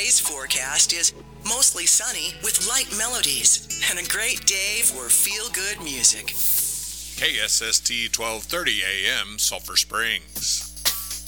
Today's forecast is mostly sunny with light melodies and a great day for feel-good music. KSST 1230 AM, Sulphur Springs.